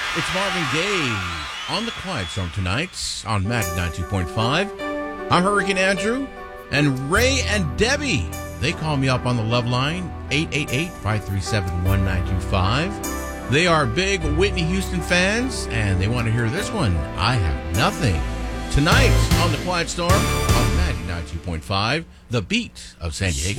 It's Marvin Gaye on the Quiet Storm tonight on Magic 92.5. I'm Hurricane Andrew, and Ray and Debbie, they call me up on the love line, 888-537-1925. They are big Whitney Houston fans, and they want to hear this one, I Have Nothing. Tonight on the Quiet Storm on Magic 92.5, the beat of San Diego.